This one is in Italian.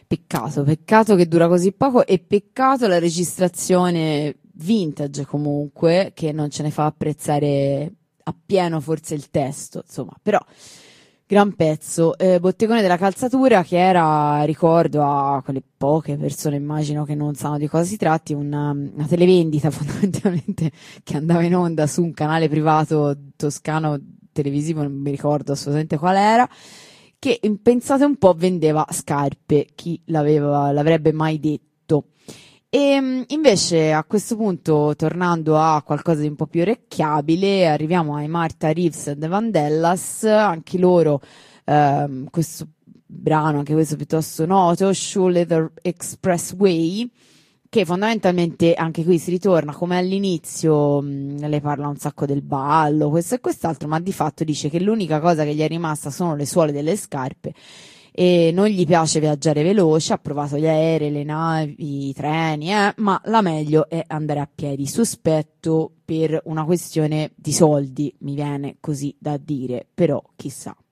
Peccato che dura così poco e peccato la registrazione vintage comunque, che non ce ne fa apprezzare appieno forse il testo, insomma, però gran pezzo. Bottegone della Calzatura, che era, ricordo a quelle poche persone, immagino che non sanno di cosa si tratti, una televendita fondamentalmente che andava in onda su un canale privato toscano televisivo, non mi ricordo assolutamente qual era, che pensate un po' vendeva scarpe, chi l'avrebbe mai detto. E invece a questo punto, tornando a qualcosa di un po' più orecchiabile, arriviamo ai Martha Reeves and the Vandellas, anche loro questo brano, anche questo piuttosto noto, Shoe Leather Expressway, che fondamentalmente anche qui si ritorna come all'inizio, lei parla un sacco del ballo, questo e quest'altro, ma di fatto dice che l'unica cosa che gli è rimasta sono le suole delle scarpe e non gli piace viaggiare veloce, ha provato gli aerei, le navi, i treni, ma la meglio è andare a piedi, sospetto per una questione di soldi, mi viene così da dire, però chissà.